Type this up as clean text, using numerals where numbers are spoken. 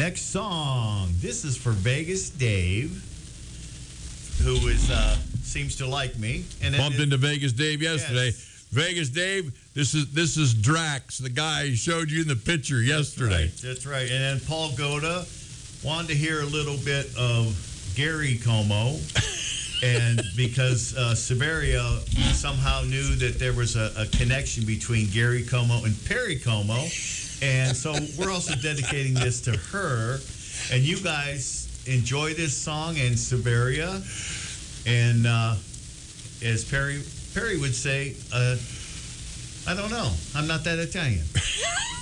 Next song. This is for Vegas Dave, who seems to like me. And Bumped into Vegas Dave yesterday. Yes. Vegas Dave, this is Drax, the guy who showed you in the picture yesterday. That's right. And then Paul Goda wanted to hear a little bit of Gary Como. And because Severia somehow knew that there was a connection between Gary Como and Perry Como. And so we're also dedicating this to her. And you guys enjoy this song and Severia. And as Perry would say, I don't know. I'm not that Italian.